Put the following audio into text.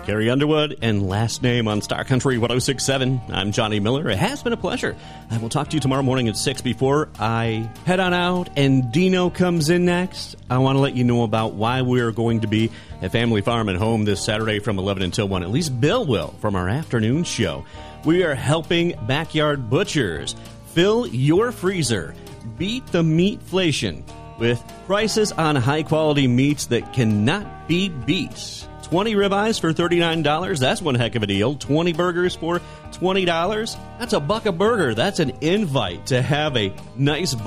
Carrie Underwood and Last Name on Star Country 106.7. I'm Johnny Miller. It has been a pleasure. I will talk to you tomorrow morning at 6. Before I head on out and Dino comes in next, I want to let you know about why we're going to be at Family Farm and Home this Saturday from 11 until 1. At least Bill will from our afternoon show. We are helping backyard butchers fill your freezer. Beat the meatflation with prices on high-quality meats that cannot be beat. 20 ribeyes for $39. That's one heck of a deal. 20 burgers for $20. That's $1 a burger. That's an invite to have a nice